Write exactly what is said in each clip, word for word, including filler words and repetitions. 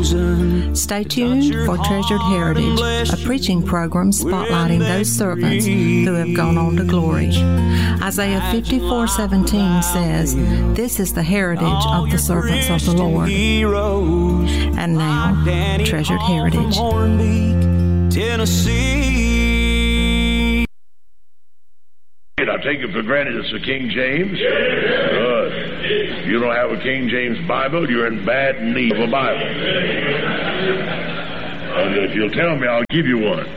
Stay tuned for Treasured Heritage, a preaching program spotlighting those servants who have gone on to glory. Isaiah fifty-four seventeen says, "This is the heritage of the servants of the Lord." And now, Treasured Heritage. Tennessee. I take it for granted it's a King James. Good. If you don't have a King James Bible, you're in bad need of a Bible. And if you'll tell me, I'll give you one.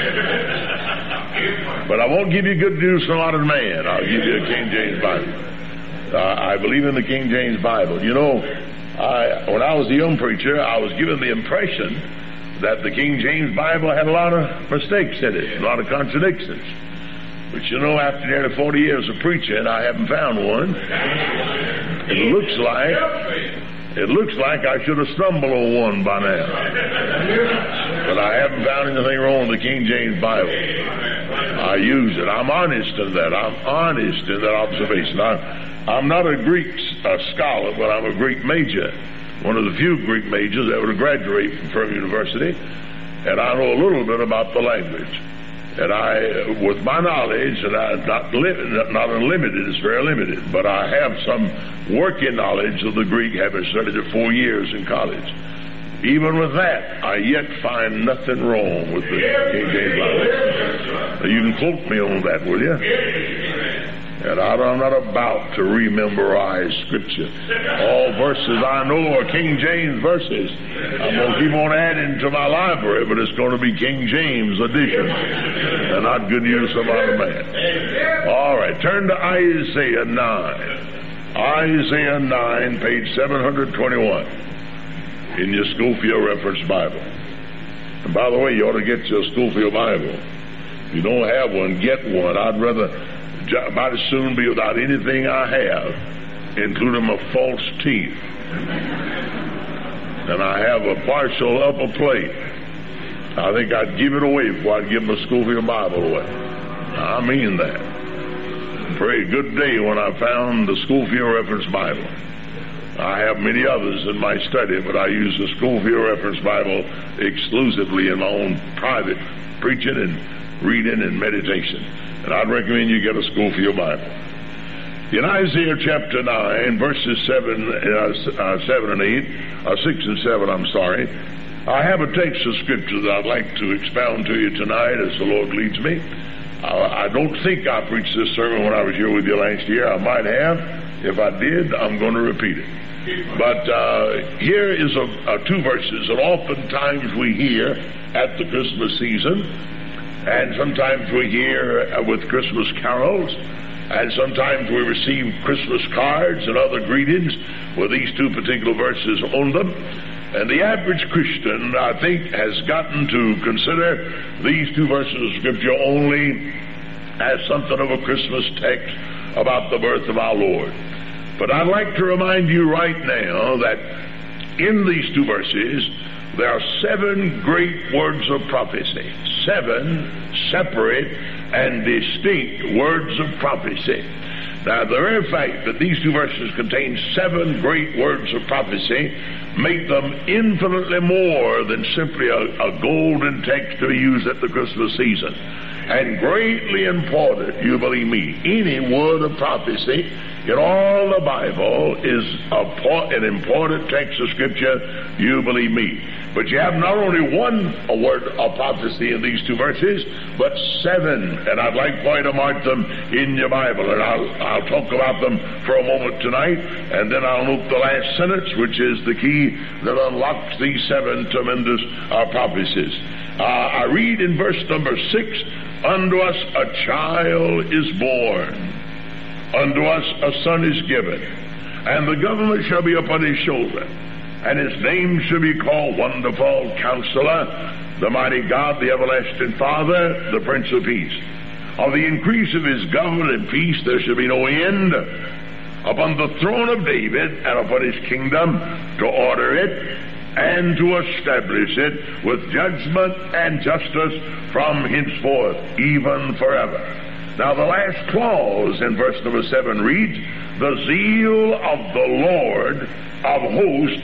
But I won't give you good news from out of man. I'll give you a King James Bible. Uh, I believe in the King James Bible. You know, I, when I was a young preacher, I was given the impression that the King James Bible had a lot of mistakes in it, a lot of contradictions. But you know, after nearly forty years of preaching, I haven't found one. It looks like, it looks like I should have stumbled on one by now. But I haven't found anything wrong with the King James Bible. I use it. I'm honest in that. I'm honest in that observation. I, I'm not a Greek uh, scholar, but I'm a Greek major. One of the few Greek majors ever to graduate from Furman University. And I know a little bit about the language. And I, with my knowledge, and I'm not, li- not unlimited, it's very limited, but I have some working knowledge of the Greek, having studied it four years in college. Even with that, I yet find nothing wrong with the King James Bible. Now, you can quote me on that, will you? And I'm not about to rememberize Scripture. All verses I know are King James verses. I'm going to keep on adding to my library, but it's going to be King James edition, and not good news from out of man. All right, turn to Isaiah nine. Isaiah nine, page seven twenty-one in your Schofield Reference Bible. And by the way, you ought to get your Schofield Bible. If you don't have one, get one. I'd rather might as soon be without anything I have, including my false teeth. And I have a partial upper plate. I think I'd give it away before I'd give my Schofield Bible away. I mean that. Pray good day when I found the Schofield Reference Bible. I have many others in my study, but I use the Schofield Reference Bible exclusively in my own private preaching and reading and meditation. And I'd recommend you get a Schofield Bible. In Isaiah chapter nine, verses seven, uh, uh, seven and eight, uh, six and seven, I'm sorry, I have a text of Scripture that I'd like to expound to you tonight as the Lord leads me. Uh, I don't think I preached this sermon when I was here with you last year. I might have. If I did, I'm going to repeat it. But uh, here is a, a two verses that oftentimes we hear at the Christmas season. And sometimes we hear uh, with Christmas carols, and sometimes we receive Christmas cards and other greetings with these two particular verses on them. And the average Christian, I think, has gotten to consider these two verses of Scripture only as something of a Christmas text about the birth of our Lord. But I'd like to remind you right now that in these two verses, there are seven great words of prophecy. Seven separate and distinct words of prophecy. Now, the very fact that these two verses contain seven great words of prophecy make them infinitely more than simply a, a golden text to be used at the Christmas season. And greatly important, you believe me, any word of prophecy in all the Bible is a, an important text of Scripture, you believe me. But you have not only one a word of prophecy in these two verses, but seven. And I'd like for you to mark them in your Bible. And I'll, I'll talk about them for a moment tonight. And then I'll note the last sentence, which is the key that unlocks these seven tremendous uh, prophecies. Uh, I read in verse number six, "Unto us a child is born. Unto us a son is given. And the government shall be upon his shoulder. And his name shall be called Wonderful Counselor, the Mighty God, the Everlasting Father, the Prince of Peace. Of the increase of his government and peace there shall be no end upon the throne of David and upon his kingdom, to order it and to establish it with judgment and justice from henceforth, even forever." Now the last clause in verse number seven reads, "The zeal of the Lord of hosts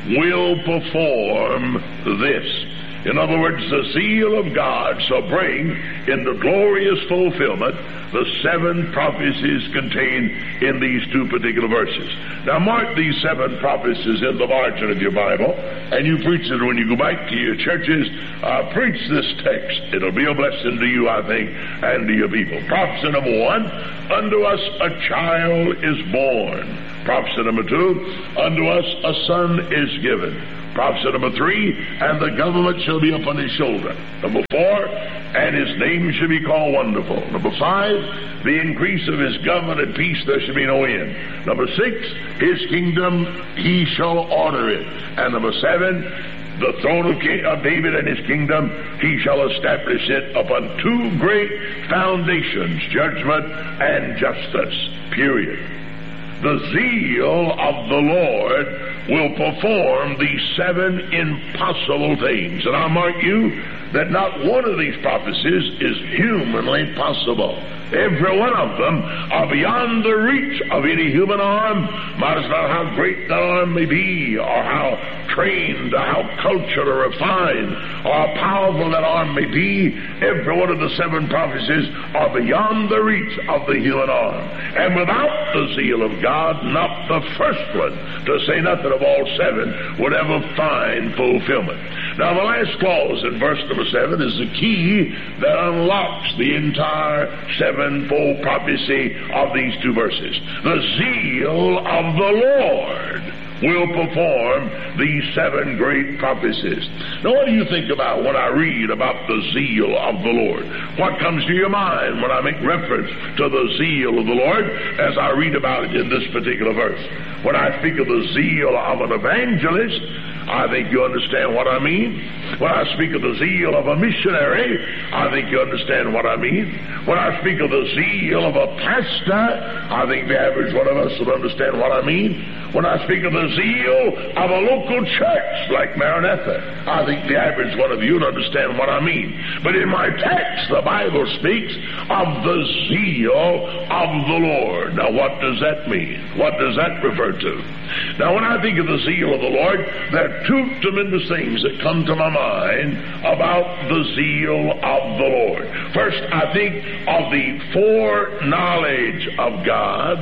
will perform this. In other words, the zeal of God shall bring into glorious fulfillment the seven prophecies contained in these two particular verses. Now mark these seven prophecies in the margin of your Bible, and you preach it when you go back to your churches. Uh, preach this text. It'll be a blessing to you, I think, and to your people. Prophecy number one, unto us a child is born. Prophecy number two, unto us a son is given. Prophecy number three, and the government shall be upon his shoulder. Number four, and his name shall be called Wonderful. Number five, the increase of his government and peace there shall be no end. Number six, his kingdom he shall order it. And number seven, the throne of, King, of David and his kingdom, he shall establish it upon two great foundations, judgment and justice, period. The zeal of the Lord will perform these seven impossible things. And I'll mark you that not one of these prophecies is humanly possible. Every one of them are beyond the reach of any human arm. Matters not how great that arm may be, or how trained, or how cultured, or refined, or how powerful that arm may be. Every one of the seven prophecies are beyond the reach of the human arm. And without the zeal of God, not the first one, to say nothing of all seven, would ever find fulfillment. Now the last clause in verse number seven is the key that unlocks the entire sevenfold prophecy of these two verses. The zeal of the Lord will perform these seven great prophecies. Now what do you think about when I read about the zeal of the Lord? What comes to your mind when I make reference to the zeal of the Lord as I read about it in this particular verse? When I speak of the zeal of an evangelist, I think you understand what I mean. When I speak of the zeal of a missionary, I think you understand what I mean. When I speak of the zeal of a pastor, I think the average one of us will understand what I mean. When I speak of the zeal of a local church like Maranatha, I think the average one of you will understand what I mean. But in my text, the Bible speaks of the zeal of the Lord. Now what does that mean? What does that refer to? Now when I think of the zeal of the Lord, there are two tremendous things that come to my mind about the zeal of the Lord. First, I think of the foreknowledge of God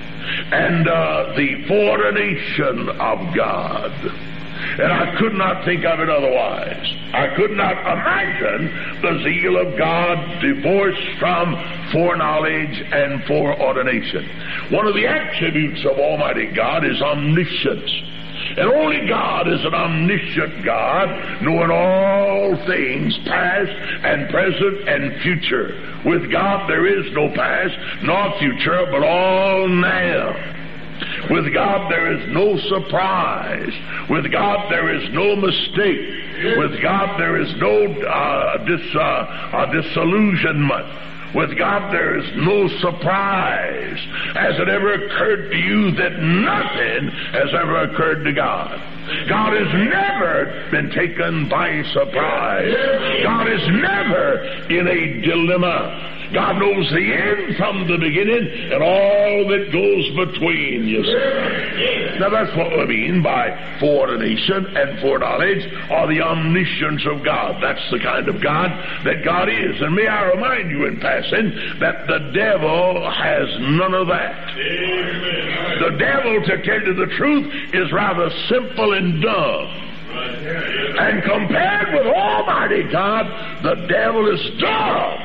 and uh, the foreordination of God. And I could not think of it otherwise. I could not imagine the zeal of God divorced from foreknowledge and foreordination. One of the attributes of Almighty God is omniscience. And only God is an omniscient God, knowing all things, past and present and future. With God there is no past nor future, but all now. With God there is no surprise. With God there is no mistake. With God there is no uh, dis, uh, uh, disillusionment. With God there is no surprise. Has it ever occurred to you that nothing has ever occurred to God? God has never been taken by surprise. God is never in a dilemma. God knows the end from the beginning and all that goes between, you see. Now that's what we mean by foreordination and foreknowledge, or the omniscience of God. That's the kind of God that God is. And may I remind you in passing that the devil has none of that. Amen. The devil, to tell you the truth, is rather simple and dumb. And compared with Almighty God, the devil is dumb.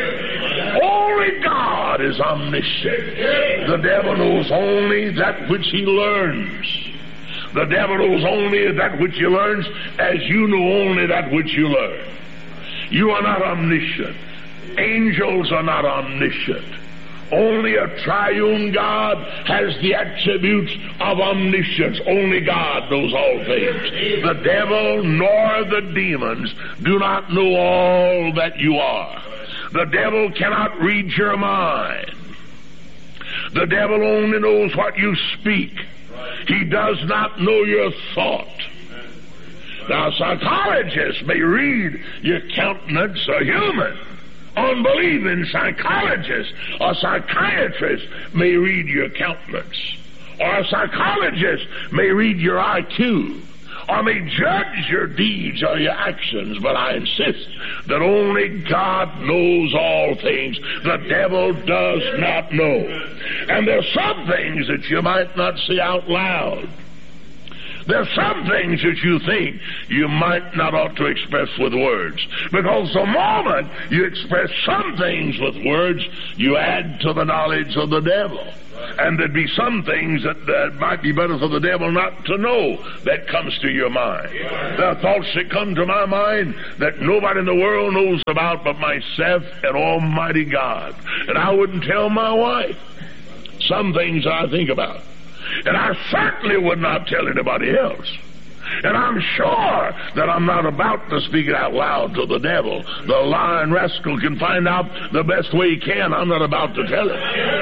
Only God is omniscient. The devil knows only that which he learns. The devil knows only that which he learns, as you know only that which you learn. You are not omniscient. Angels are not omniscient. Only a triune God has the attributes of omniscience. Only God knows all things. The devil nor the demons do not know all that you are. The devil cannot read your mind. The devil only knows what you speak. He does not know your thought. Now, psychologists may read your countenance, a human. Unbelieving psychologists or psychiatrists may read your countenance. Or a psychologist may read your I Q. or may judge your deeds or your actions, but I insist that only God knows all things. The devil does not know. And there's some things that you might not say out loud. There's some things that you think you might not ought to express with words. Because the moment you express some things with words, you add to the knowledge of the devil. And there'd be some things that, that might be better for the devil not to know that comes to your mind. There are thoughts that come to my mind that nobody in the world knows about but myself and Almighty God. And I wouldn't tell my wife some things I think about. And I certainly would not tell anybody else. And I'm sure that I'm not about to speak it out loud to the devil. The lying rascal can find out the best way he can. I'm not about to tell it.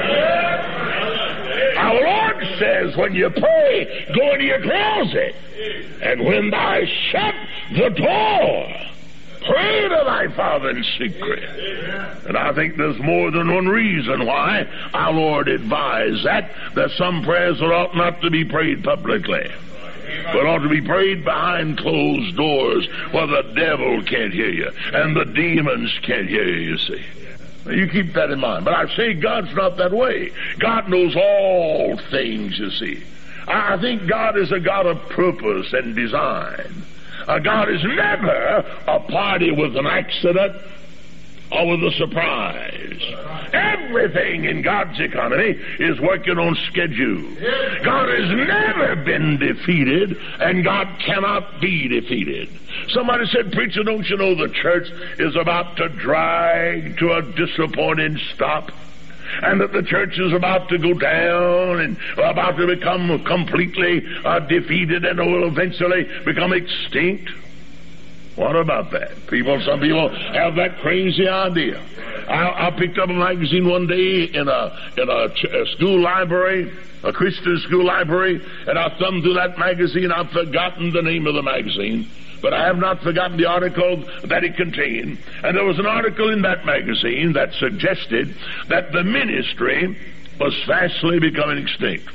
Our Lord says, when you pray, go into your closet. And when thou shut the door, pray to thy Father in secret. And I think there's more than one reason why our Lord advised that. There's some prayers that ought not to be prayed publicly, but ought to be prayed behind closed doors where the devil can't hear you and the demons can't hear you, you see. Now, you keep that in mind. But I say God's not that way. God knows all things, you see. I think God is a God of purpose and design. Uh, God is never a party with an accident or with a surprise. Everything in God's economy is working on schedule. God has never been defeated, and God cannot be defeated. Somebody said, preacher, don't you know the church is about to drag to a disappointing stop? And that the church is about to go down and about to become completely uh, defeated and will eventually become extinct? What about that? People, some people have that crazy idea. I, I picked up a magazine one day in a in a, ch- a school library, a Christian school library, and I thumbed through that magazine. I've forgotten the name of the magazine, but I have not forgotten the article that it contained. And there was an article in that magazine that suggested that the ministry was vastly becoming extinct.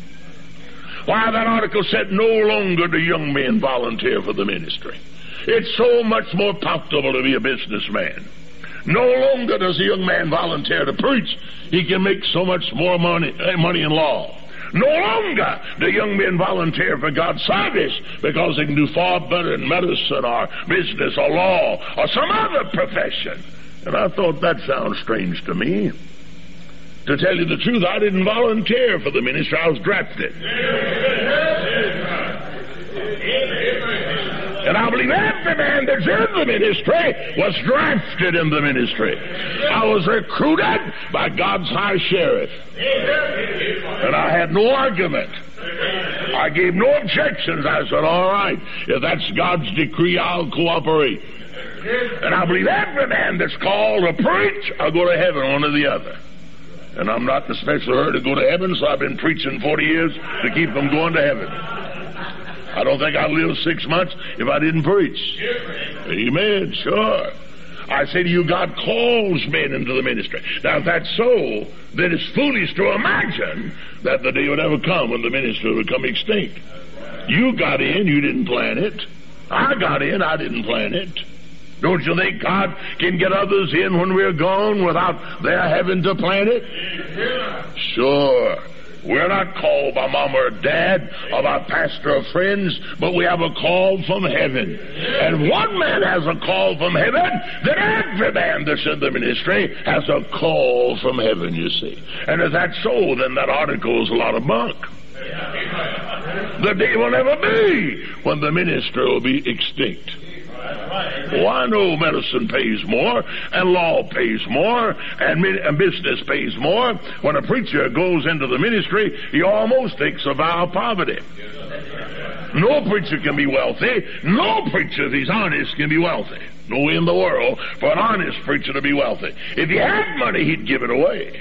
Why, that article said no longer do young men volunteer for the ministry. It's so much more profitable to be a businessman. No longer does a young man volunteer to preach. He can make so much more money, money in law. No longer do young men volunteer for God's service because they can do far better in medicine or business or law or some other profession. And I thought that sounds strange to me. To tell you the truth, I didn't volunteer for the ministry. I was drafted. And I believe every man that's in the ministry was drafted in the ministry. I was recruited by God's high sheriff. And I had no argument. I gave no objections. I said, all right, if that's God's decree, I'll cooperate. And I believe every man that's called to preach, I'll go to heaven, one or the other. And I'm not in a special hurry to go to heaven, so I've been preaching forty years to keep them going to heaven. I don't think I'd live six months if I didn't preach. Amen, sure. I say to you, God calls men into the ministry. Now, if that's so, then it's foolish to imagine that the day would ever come when the ministry would become extinct. You got in, you didn't plan it. I got in, I didn't plan it. Don't you think God can get others in when we're gone without their having to plan it? Sure. We're not called by mom or dad or by pastor or friends, but we have a call from heaven. And one man has a call from heaven, then every man that's in the ministry has a call from heaven, you see. And if that's so, then that article is a lot of bunk. The day will never be when the ministry will be extinct. Oh, I know medicine pays more, and law pays more, and, and business pays more. When a preacher goes into the ministry, he almost takes a vow of poverty. No preacher can be wealthy. No preacher, if he's honest, can be wealthy. No way in the world for an honest preacher to be wealthy. If he had money, he'd give it away.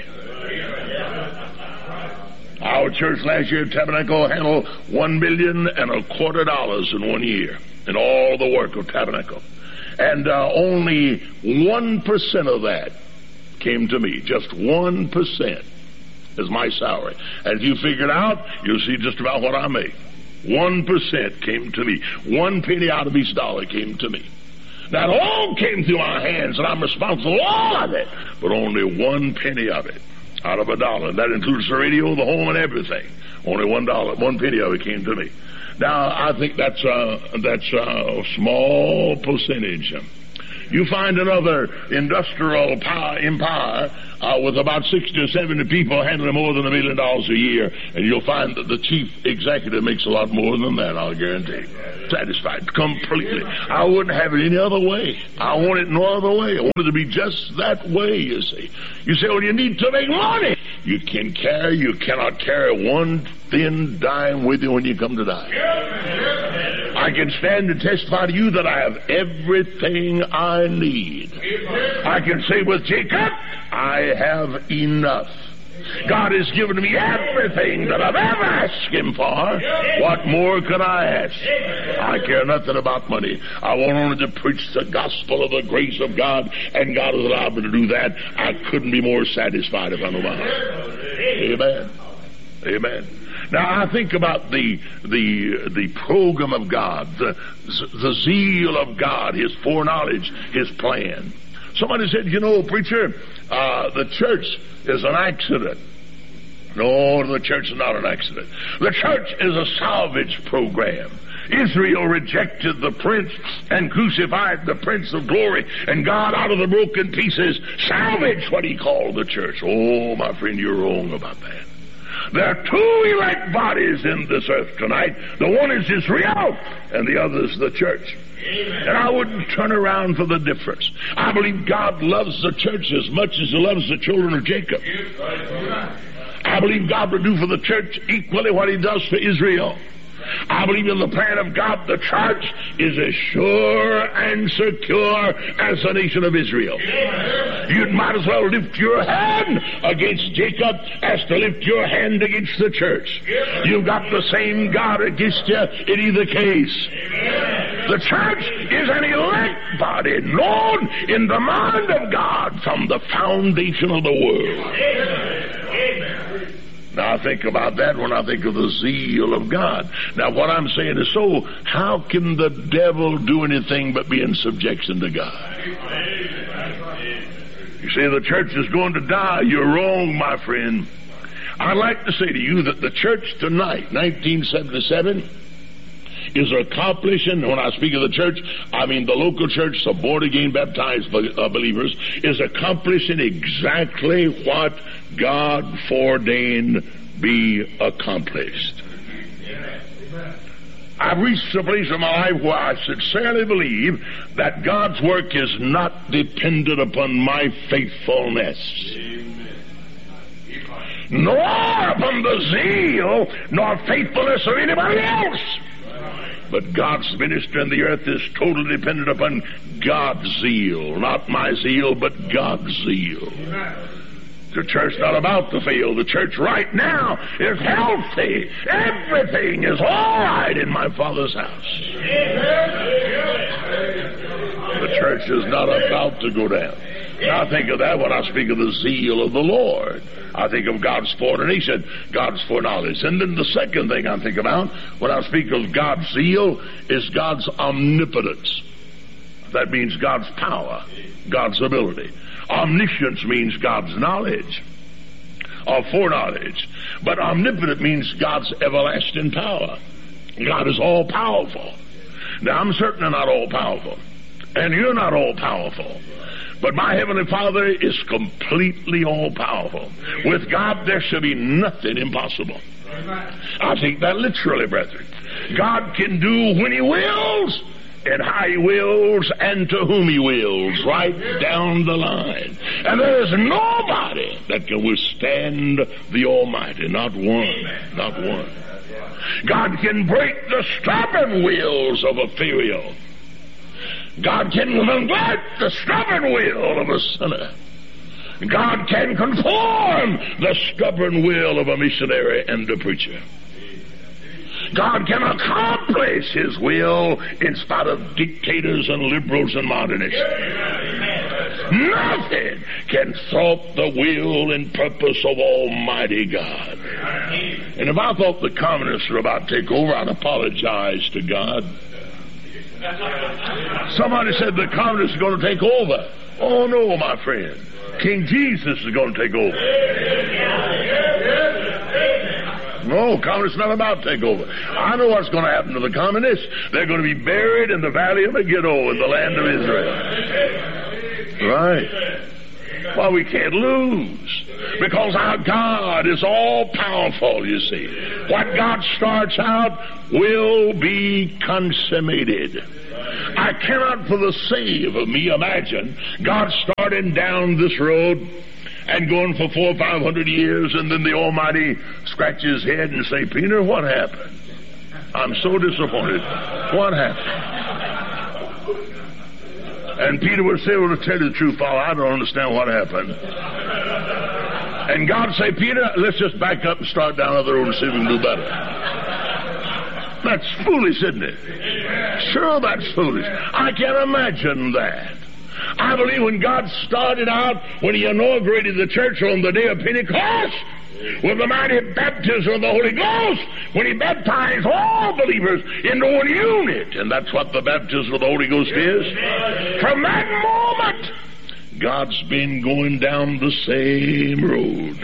Our church last year, Tabernacle, handled one million and a quarter dollars in one year in all the work of Tabernacle. And uh, only one percent of that came to me. Just one percent is my salary. And if you figure it out, you'll see just about what I make. One percent came to me. One penny out of each dollar came to me. That all came through my hands, and I'm responsible for all of it, but only one penny of it out of a dollar. That includes the radio, the home, and everything. Only one dollar, one penny of it came to me. Now, I think that's a, that's a small percentage. You find another industrial power, empire uh, with about sixty or seventy people handling more than a million dollars a year, and you'll find that the chief executive makes a lot more than that, I'll guarantee. Satisfied completely. I wouldn't have it any other way. I want it no other way. I want it to be just that way, you see. You say, well, you need to make money. You can carry, you cannot carry one thin dime with you when you come to die. I can stand and testify to you that I have everything I need. I can say with Jacob, I have enough. God has given me everything that I've ever asked Him for. What more could I ask? I care nothing about money. I want only to preach the gospel of the grace of God, and God has allowed me to do that. I couldn't be more satisfied if I know my heart. Amen. Amen. Now I think about the the the program of God, the the zeal of God, His foreknowledge, His plan. Somebody said, you know, preacher, uh, the church is an accident. No, the church is not an accident. The church is a salvage program. Israel rejected the prince and crucified the Prince of Glory, and God out of the broken pieces salvaged what He called the church. Oh, my friend, you're wrong about that. There are two elect bodies in this earth tonight. The one is Israel, and the other is the church. Amen. And I wouldn't turn around for the difference. I believe God loves the church as much as He loves the children of Jacob. I believe God will do for the church equally what He does for Israel. I believe in the plan of God. The church is as sure and secure as the nation of Israel. You might as well lift your hand against Jacob as to lift your hand against the church. You've got the same God against you in either case. The church is an elect body known in the mind of God from the foundation of the world. Now I think about that when I think of the zeal of God. Now what I'm saying is, so how can the devil do anything but be in subjection to God? You say the church is going to die. You're wrong, my friend. I'd like to say to you that the church tonight, nineteen seventy-seven, is accomplishing, when I speak of the church, I mean the local church, the born-again baptized believers, is accomplishing exactly what God foreordained be accomplished. I've reached a place in my life where I sincerely believe that God's work is not dependent upon my faithfulness, nor upon the zeal nor faithfulness of anybody else. But God's ministry in the earth is totally dependent upon God's zeal. Not my zeal, but God's zeal. The church not about to fail. The church right now is healthy. Everything is all right in my Father's house. The church is not about to go down. Now I think of that when I speak of the zeal of the Lord. I think of God's foreknowledge, God's foreknowledge. And then the second thing I think about when I speak of God's zeal is God's omnipotence. That means God's power, God's ability. Omniscience means God's knowledge or foreknowledge. But omnipotent means God's everlasting power. God is all powerful. Now I'm certainly not all powerful, and you're not all powerful. But my Heavenly Father is completely all-powerful. With God, there shall be nothing impossible. I take that literally, brethren. God can do when He wills, and how He wills, and to whom He wills, right down the line. And there is nobody that can withstand the Almighty. Not one. Not one. God can break the stubborn wills of a Pharaoh. God can convert the stubborn will of a sinner. God can conform the stubborn will of a missionary and a preacher. God can accomplish His will in spite of dictators and liberals and modernists. Nothing can thwart the will and purpose of Almighty God. And if I thought the communists were about to take over, I'd apologize to God. Somebody said the communists are going to take over. Oh, no, my friend. King Jesus is going to take over. No, communists are not about to take over. I know what's going to happen to the communists. They're going to be buried in the valley of Megiddo in the land of Israel. Right. Well, we can't lose. Because our God is all powerful, you see. What God starts out will be consummated. I cannot for the save of me imagine God starting down this road and going for four or five hundred years, and then the Almighty scratches his head and say, Peter, what happened? I'm so disappointed. What happened? And Peter would say, well, to tell you the truth, Father, I don't understand what happened. And God say, Peter, let's just back up and start down another road and see if we can do better. That's foolish, isn't it? Sure, that's foolish. I can imagine that. I believe when God started out, when He inaugurated the church on the day of Pentecost, with the mighty baptism of the Holy Ghost, when He baptized all believers into one unit, and that's what the baptism of the Holy Ghost is. From that moment, God's been going down the same road.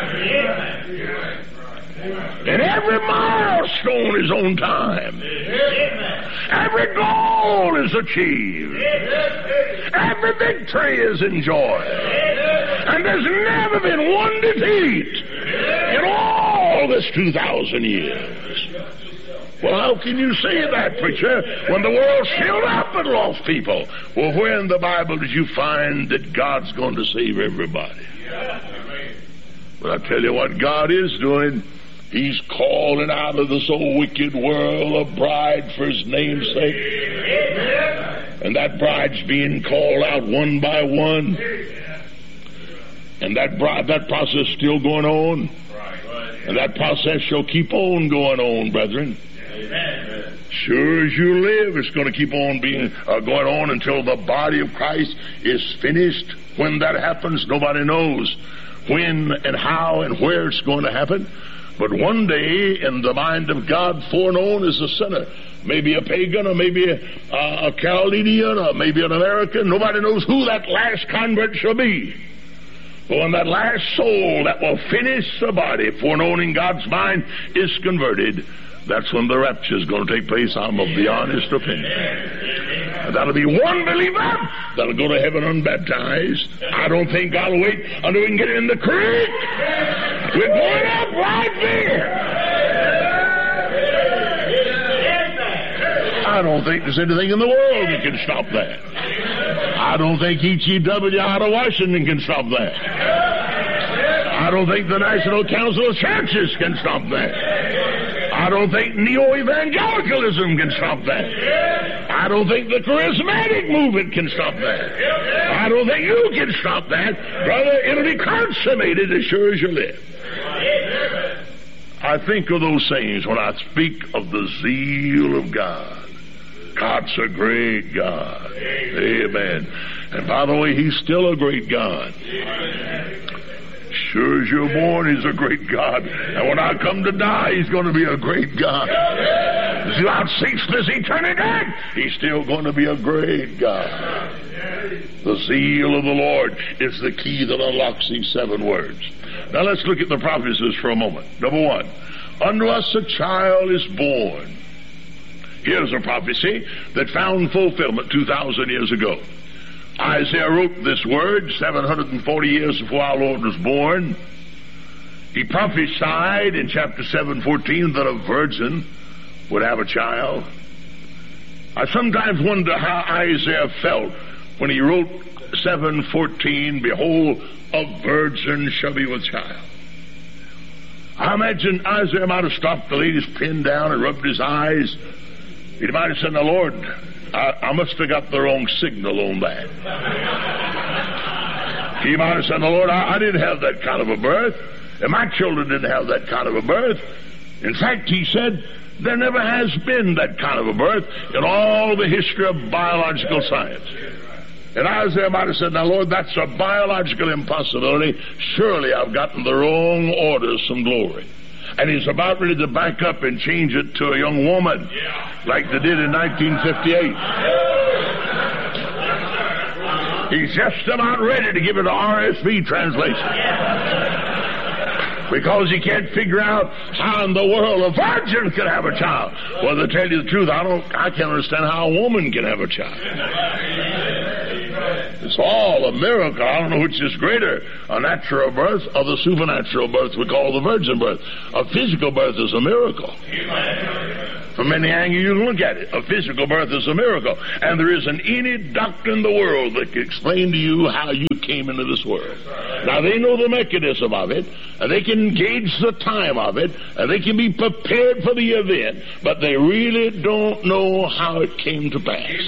And every milestone is on time. Every goal is achieved. Every victory is enjoyed. And there's never been one defeat in all this two thousand years. Well, how can you say that, preacher, when the world's filled up with lost people? Well, where in the Bible did you find that God's going to save everybody? But I tell you what God is doing. He's calling out of this old wicked world a bride for His name's sake. And that bride's being called out one by one. And that bride, that process is still going on. And that process shall keep on going on, brethren. Sure as you live, it's going to keep on being uh, going on until the body of Christ is finished. When that happens, nobody knows when and how and where it's going to happen. But one day, in the mind of God, foreknown as a sinner, maybe a pagan, or maybe a, uh, a Chaldean, or maybe an American, nobody knows who that last convert shall be. But when that last soul that will finish the body, foreknown in God's mind, is converted, that's when the rapture is going to take place. I'm of the honest opinion. And that'll be one believer that'll go to heaven unbaptized. I don't think God will wait until we can get in the creek. We're going up right there. I don't think there's anything in the world that can stop that. I don't think H E W out of Washington can stop that. I don't think the National Council of Churches can stop that. I don't think neo-evangelicalism can stop that. I don't think the charismatic movement can stop that. I don't think you can stop that. Brother, it'll be consummated as sure as you live. I think of those things when I speak of the zeal of God. God's a great God. Amen. And by the way, He's still a great God. Sure as you're born, He's a great God. And when I come to die, He's going to be a great God. Throughout ceaseless eternity, He's still going to be a great God. The zeal of the Lord is the key that unlocks these seven words. Now let's look at the prophecies for a moment. Number one, unto us a child is born. Here's a prophecy that found fulfillment two thousand years ago. Isaiah wrote this word seven hundred forty years before our Lord was born. He prophesied in chapter seven fourteen that a virgin would have a child. I sometimes wonder how Isaiah felt when he wrote seven fourteen, behold, a virgin shall be with child. I imagine Isaiah might have stopped the lady's pen down and rubbed his eyes. He might have said, now, Lord, I, I must have got the wrong signal on that. He might have said, Lord, I, I didn't have that kind of a birth, and my children didn't have that kind of a birth. In fact, he said, there never has been that kind of a birth in all the history of biological science. And Isaiah might have said, now, Lord, that's a biological impossibility. Surely I've gotten the wrong orders from glory. And he's about ready to back up and change it to a young woman, like they did in nineteen fifty-eight. He's just about ready to give it an R S V translation. Because he can't figure out how in the world a virgin could have a child. Well, to tell you the truth, I don't, I can't understand how a woman can have a child. It's all a miracle. I don't know which is greater, a natural birth or the supernatural birth we call the virgin birth. A physical birth is a miracle. From any angle you can look at it, a physical birth is a miracle. And there isn't any doctor in the world that can explain to you how you came into this world. Now, they know the mechanism of it, and they can gauge the time of it, and they can be prepared for the event, but they really don't know how it came to pass.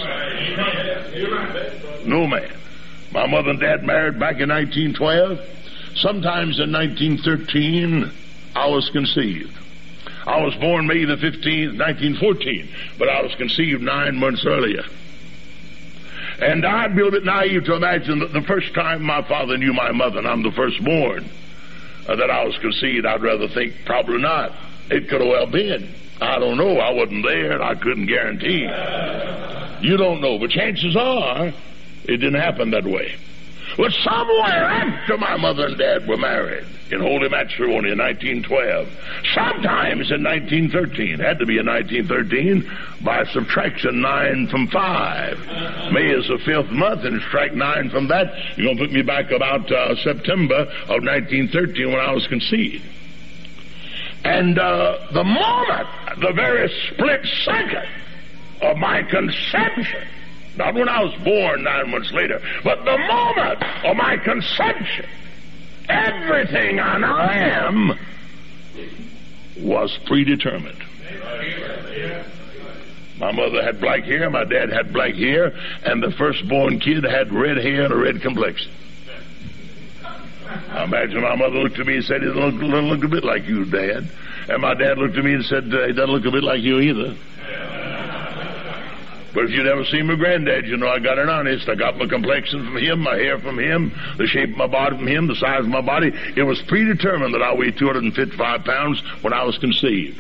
No man. My mother and dad married back in nineteen twelve. Sometimes in nineteen thirteen, I was conceived. I was born May the fifteenth, nineteen fourteen, but I was conceived nine months earlier. And I'd be a little bit naive to imagine that the first time my father knew my mother, and I'm the firstborn, uh, that I was conceived. I'd rather think probably not. It could have well been. I don't know. I wasn't there, and I couldn't guarantee. You don't know, but chances are it didn't happen that way. Well, somewhere after my mother and dad were married in holy matrimony in nineteen twelve, sometimes in nineteen thirteen, had to be in nineteen thirteen, by subtraction nine from five. May is the fifth month, and strike nine from that, you're going to put me back about uh, September of nineteen thirteen when I was conceived. And uh, the moment, the very split second of my conception, not when I was born nine months later, but the moment of my conception, everything I now am was predetermined. My mother had black hair, my dad had black hair, and the firstborn kid had red hair and a red complexion. I imagine my mother looked at me and said, "He doesn't look, look a bit like you, Dad." And my dad looked at me and said, "He doesn't look a bit like you either." But if you'd ever seen my granddad, you know I got it honest. I got my complexion from him, my hair from him, the shape of my body from him, the size of my body. It was predetermined that I weighed two hundred fifty-five pounds when I was conceived.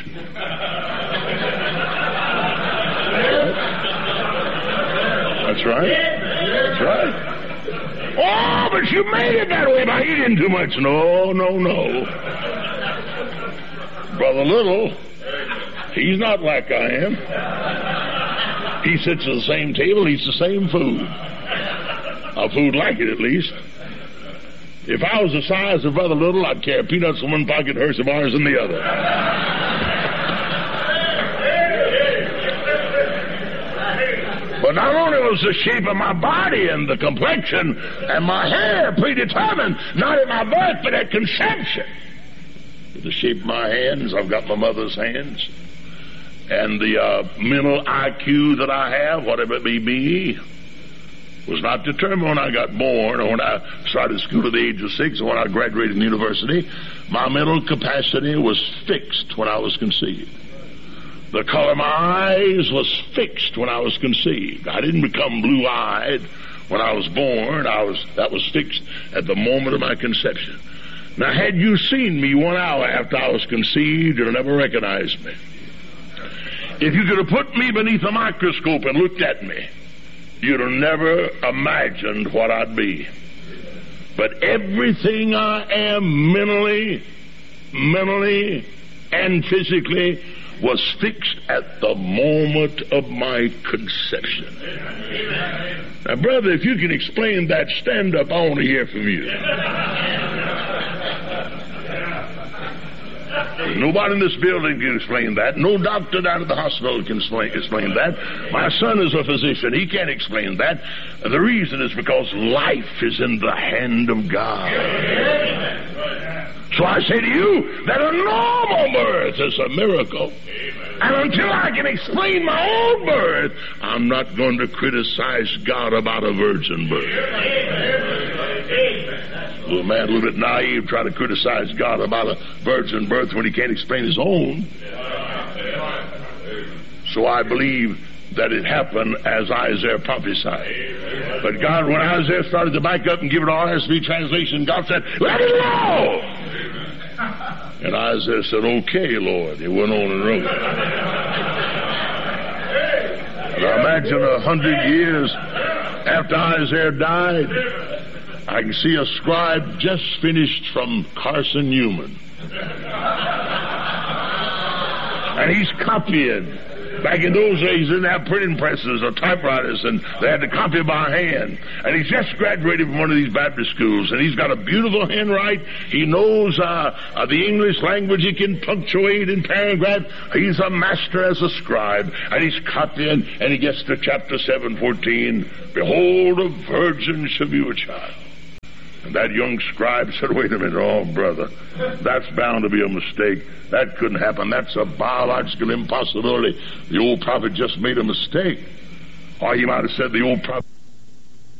That's right. That's right. Oh, but you made it that way by eating too much. No, no, no. Brother Little, he's not like I am. He sits at the same table, eats the same food. A food like it, at least. If I was the size of Brother Little, I'd carry peanuts in one pocket, Hershey bars in the other. But not only was the shape of my body and the complexion and my hair predetermined, not at my birth, but at conception. With the shape of my hands, I've got my mother's hands. And the uh, mental I Q that I have, whatever it may be, was not determined when I got born or when I started school at the age of six or when I graduated from university. My mental capacity was fixed when I was conceived. The color of my eyes was fixed when I was conceived. I didn't become blue-eyed when I was born. I was that was fixed at the moment of my conception. Now, had you seen me one hour after I was conceived, you'd have never recognized me. If you could have put me beneath a microscope and looked at me, you'd have never imagined what I'd be. But everything I am mentally, mentally, and physically was fixed at the moment of my conception. Now, brother, if you can explain that, stand up. I want to hear from you. Nobody in this building can explain that. No doctor down at the hospital can explain, explain that. My son is a physician. He can't explain that. The reason is because life is in the hand of God. So I say to you that a normal birth is a miracle. And until I can explain my own birth, I'm not going to criticize God about a virgin birth. A little man, a little bit naive, try to criticize God about a virgin birth when he can't explain his own. So I believe that it happened as Isaiah prophesied. But God, when Isaiah started to back up and give it an R S V translation, God said, "Let it go!" And Isaiah said, okay, Lord. He went on and wrote. And I imagine a hundred years after Isaiah died, I can see a scribe just finished from Carson Newman. And he's copying. Back in those days, they didn't have printing presses or typewriters, and they had to copy by hand. And he's just graduated from one of these Baptist schools, and he's got a beautiful handwriting. He knows uh, uh, the English language. He can punctuate in paragraph. He's a master as a scribe, and he's copying, and he gets to chapter seven fourteen. Behold, a virgin shall be with child. And that young scribe said, wait a minute, oh, brother, that's bound to be a mistake. That couldn't happen. That's a biological impossibility. The old prophet just made a mistake. Or he might have said the old prophet